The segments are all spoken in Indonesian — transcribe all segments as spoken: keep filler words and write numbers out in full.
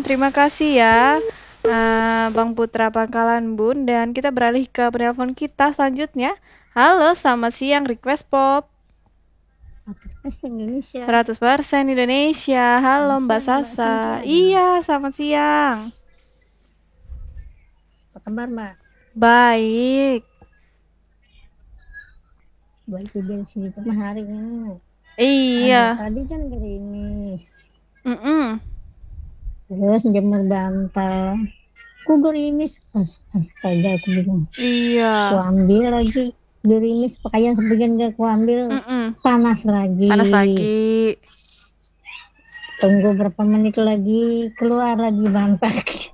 terima kasih ya, eh, Bang Putra Pangkalan Bun. Dan kita beralih ke penelpon kita selanjutnya. Halo, selamat siang Request Pop. seratus persen Indonesia. seratus persen Indonesia. Halo Selamat Mbak siang, Mbak Sasa. Cynthia. Iya, selamat siang. Apa kabar, Mbak? Baik. Baik juga di sini cuma hari ini. Iya. Ada tadi kan gerimis. Mm-mm. Terus jemur bantal. Ku gerimis. As- Astaga, aku bingung. Iya. Ku ambil lagi gerimis, pakaian sebagian gak ku ambil. Mm-mm. Panas lagi. Panas lagi. Tunggu berapa menit lagi, keluar lagi bantal.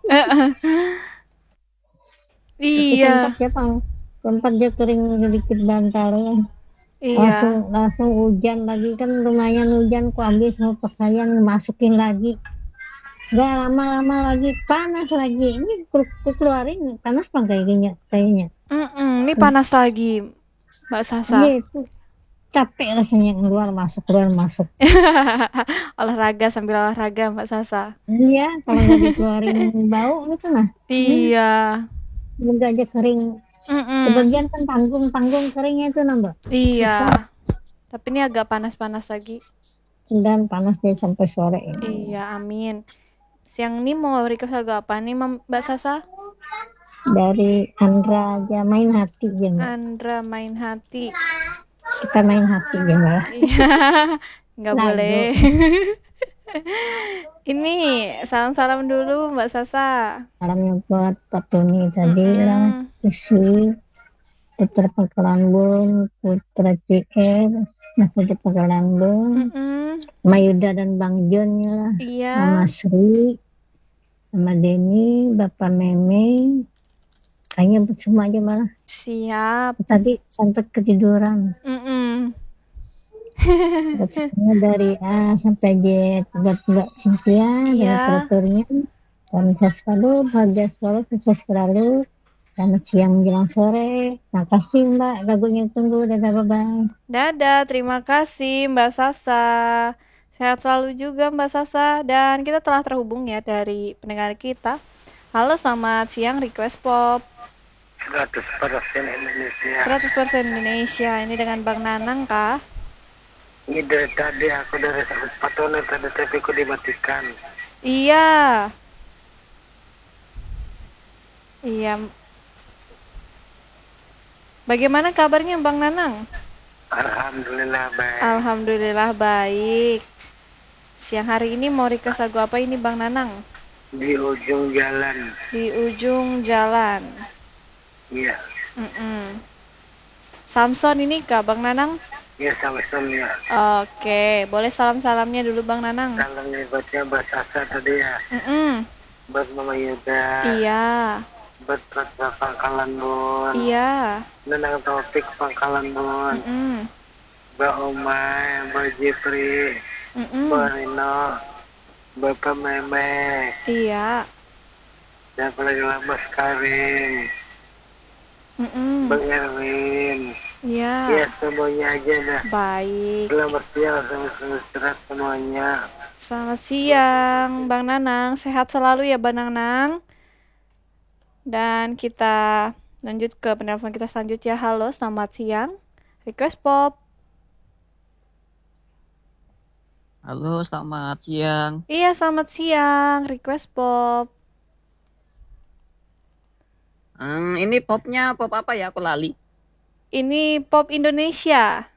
Iya. Sempat ya, Bang. Sempat dia kering sedikit bantalnya. Iya. langsung langsung hujan lagi kan, lumayan hujan, ku ambil semua pakaian masukin lagi, gak lama-lama lagi panas lagi. Ini ku, ku keluarin panas bang kayaknya kayaknya Mm-mm. Ini panas lagi Mbak Sasa. iya itu capek rasanya, keluar masuk keluar masuk. Olahraga sambil olahraga Mbak Sasa. Iya, kalau nggak dikeluarin bau gitu nah. Iya. Semoga aja kering. Mm-mm. Sebagian kan tanggung-tanggung keringnya itu nambah. Iya. Susah. Tapi ini agak panas-panas lagi. Dan panas deh sampai sore ini. Iya, amin. Siang ini mau request lagu apa nih Mbak Sasa? Dari Andra aja, main hati aja Mbak. Andra Main Hati. Kita main hati aja Mbak. Iya. Nggak Lagu. boleh. Ini salam-salam dulu Mbak Sasa. Salamnya buat Pak Tony tadi lah, Mm-mm. Isi, Putra Pangkalan Bun, Putra C R, nah Putra Pangkalan Bun, Mm-mm. Mayuda dan Bang John ya lah, Iya. Mama Sri, sama Denny, Bapak Meme, kayaknya semua aja malah. Siap. Tadi sampai ketiduran. Mm-mm. Buat semuanya dari A sampai Z, buat Mbak Cynthia dan Iya. operatornya. Kami sehat selalu, bahagia selalu, sukses selalu. Selamat siang menjelang sore. Terima kasih Mbak, lagunya tunggu. Dadah, bye-bye. Dadah, terima kasih Mbak Sasa. Sehat selalu juga Mbak Sasa. Dan kita telah terhubung ya dari pendengar kita. Halo, selamat siang Request Pop. seratus persen Indonesia. seratus persen Indonesia. Ini dengan Bang Nanang kah? Ini dari tadi aku dari sepatona tadi tapi aku dimatikan. Iya. Iya. Bagaimana kabarnya Bang Nanang? Alhamdulillah baik. Alhamdulillah baik. Siang hari ini mau request lagu apa ini Bang Nanang? Di ujung jalan. Di ujung jalan. Iya. Mm-mm. Samson ini kah Bang Nanang? Iya sama-sama ya. Oke, boleh salam-salamnya dulu Bang Nanang. Salamnya buatnya Mbak Sasa tadi ya. Mm-mm. Buat Mama Yuda. Iya. Buat Putra Pangkalan Bun. Iya. Nenang Taufik Pangkalan Bun. Mm-mm. Mbak Omay, Mbak Jepri, Mm-mm. Mbak Rino, Bapak Meme, Iya. dan apalagi lah Mas Karim, Mm-mm. Bang Erwin. Iya. Ya semuanya aja dah. Baik. Selamat siang, selamat istirahat semuanya. Selamat siang Bang Nanang. Sehat selalu ya Bang Nanang. Dan kita lanjut ke penelpon kita selanjutnya. Halo, selamat siang. Request Pop. Halo, selamat siang. Iya, selamat siang. Request Pop. Hmm, ini popnya pop apa ya? Aku lali. Ini pop Indonesia.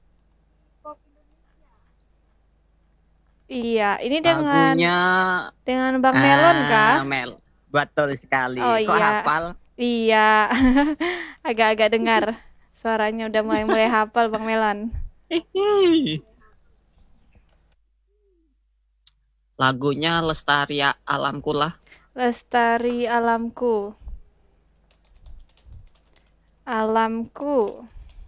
Iya, ini dengan Lagunya dengan Bang Melon kah? ah, Mel. Betul sekali. Oh Kok iya. hafal? Iya. Agak-agak dengar. Suaranya udah mulai-mulai hafal Bang Melon. Lagunya Lestari Alamku lah. Lestari Alamku. Alamku.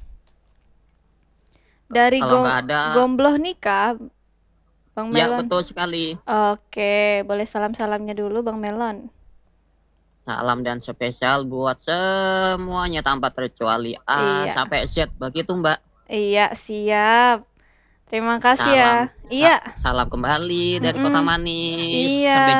Dari Kalau Gom nggak ada, Gombloh nikah, Bang ya Melon. betul sekali. Oke, boleh salam-salamnya dulu Bang Melon. Salam dan spesial buat semuanya tanpa terkecuali A Iya. sampai Z. Begitu Mbak. Iya, siap. Terima kasih ya. Salam, Iya. sa- salam kembali dari Mm-mm. Kota Manis. Iya. Sampai